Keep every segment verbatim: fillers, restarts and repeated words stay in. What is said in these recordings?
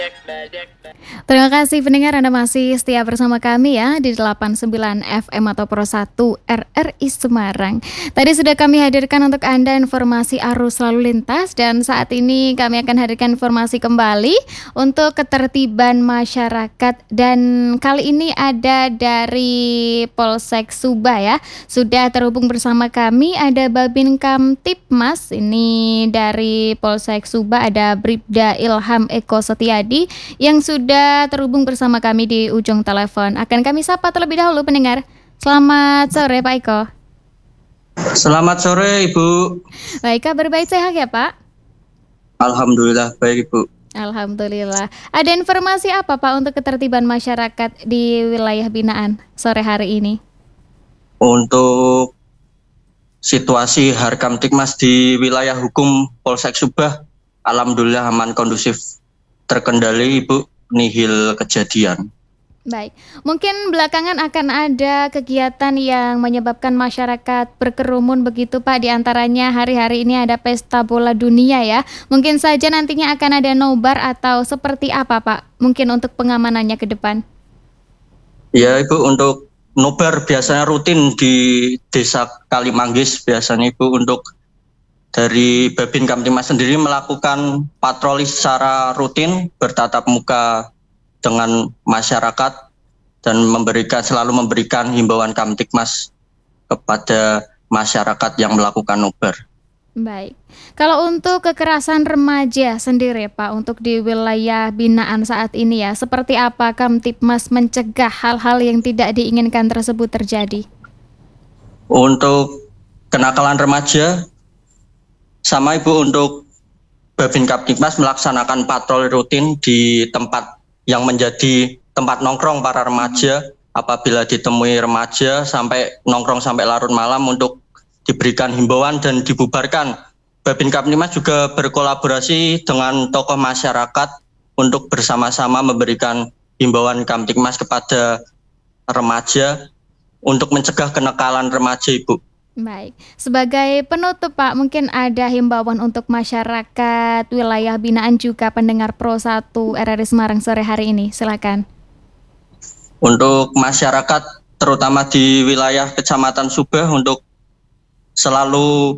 Terima kasih pendengar, Anda masih setia bersama kami ya di delapan puluh sembilan F M atau Pro satu R R I Semarang. Tadi sudah kami hadirkan untuk Anda informasi arus lalu lintas, dan saat ini kami akan hadirkan informasi kembali untuk ketertiban masyarakat, dan kali ini ada dari Polsek Subah ya. Sudah terhubung bersama kami ada Babin Kamtibmas ini dari Polsek Subah, ada Bribda Ilham Eko Setiadi yang sudah terhubung bersama kami di ujung telepon. Akan kami sapa terlebih dahulu pendengar. Selamat sore Pak Eko. Selamat sore Ibu. Baik, kabar baik sehat ya Pak? Alhamdulillah baik Ibu. Alhamdulillah. Ada informasi apa Pak untuk ketertiban masyarakat di wilayah binaan sore hari ini? Untuk situasi Harkamtibmas di wilayah hukum Polsek Subah, alhamdulillah aman, kondusif, terkendali Ibu, nihil kejadian. Baik, mungkin belakangan akan ada kegiatan yang menyebabkan masyarakat berkerumun begitu Pak, diantaranya hari-hari ini ada pesta bola dunia ya. Mungkin saja nantinya akan ada nobar atau seperti apa Pak, mungkin untuk pengamanannya ke depan? Ya Ibu, untuk nobar biasanya rutin di Desa Kalimanggis, biasanya Ibu untuk dari Babin Kamtibmas sendiri melakukan patroli secara rutin, bertatap muka dengan masyarakat dan memberikan selalu memberikan himbauan Kamtibmas kepada masyarakat yang melakukan nobar. Baik, kalau untuk kekerasan remaja sendiri Pak, untuk di wilayah binaan saat ini ya, seperti apa Kamtibmas mencegah hal-hal yang tidak diinginkan tersebut terjadi? Untuk kenakalan remaja, sama Ibu, untuk Babin Kamtibmas melaksanakan patroli rutin di tempat yang menjadi tempat nongkrong para remaja. Apabila ditemui remaja sampai nongkrong sampai larut malam, untuk diberikan himbauan dan dibubarkan. Babin Kamtibmas juga berkolaborasi dengan tokoh masyarakat untuk bersama-sama memberikan himbauan Kamtibmas kepada remaja untuk mencegah kenakalan remaja Ibu. Baik, sebagai penutup Pak, mungkin ada himbauan untuk masyarakat wilayah binaan juga pendengar Pro satu R R I Semarang sore hari ini, silakan. Untuk masyarakat terutama di wilayah Kecamatan Subah untuk selalu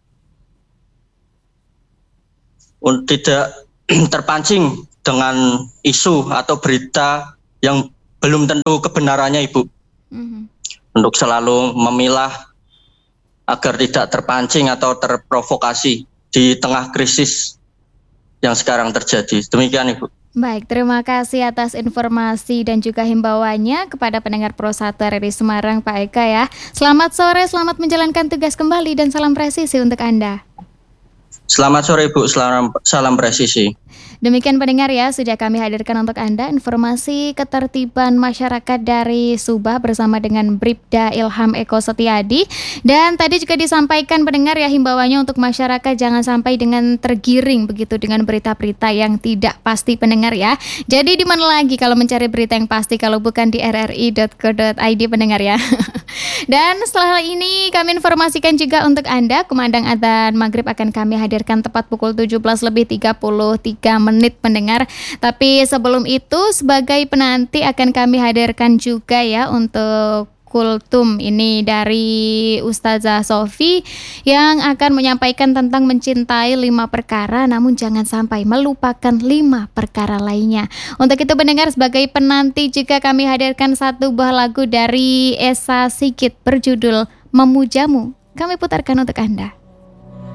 untuk tidak terpancing dengan isu atau berita yang belum tentu kebenarannya Ibu. Mm-hmm. Untuk selalu memilah agar tidak terpancing atau terprovokasi di tengah krisis yang sekarang terjadi. Demikian Ibu. Baik, terima kasih atas informasi dan juga himbauannya kepada pendengar Pro satu R R I Semarang Pak Eka ya. Selamat sore, selamat menjalankan tugas kembali dan salam presisi untuk Anda. Selamat sore Ibu, salam, salam presisi. Demikian pendengar ya, sudah kami hadirkan untuk Anda informasi ketertiban masyarakat dari Subah bersama dengan Bribda Ilham Eko Setiadi. Dan tadi juga disampaikan pendengar ya, himbauannya untuk masyarakat jangan sampai dengan tergiring begitu dengan berita-berita yang tidak pasti pendengar ya. Jadi di mana lagi kalau mencari berita yang pasti kalau bukan di r r i dot co dot i d pendengar ya. Dan setelah ini kami informasikan juga untuk Anda, kumandang adzan maghrib akan kami hadirkan tepat pukul tujuh belas lebih tiga puluh tiga menit pendengar. Tapi sebelum itu sebagai penanti akan kami hadirkan juga ya untuk kultum ini dari Ustazah Sofi yang akan menyampaikan tentang mencintai lima perkara namun jangan sampai melupakan lima perkara lainnya. Untuk itu pendengar, sebagai penanti juga kami hadirkan satu buah lagu dari Esa Sigit berjudul Memujamu. Kami putarkan untuk Anda.